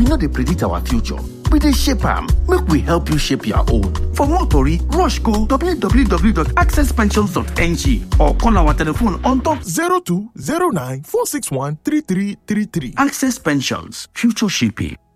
no dey predict our future, we dey shape am. Make we help you shape your own. For more tori, rush go www.accesspensions.ng or call our telephone on top 0209 461 3333. Access Pensions, future shaping.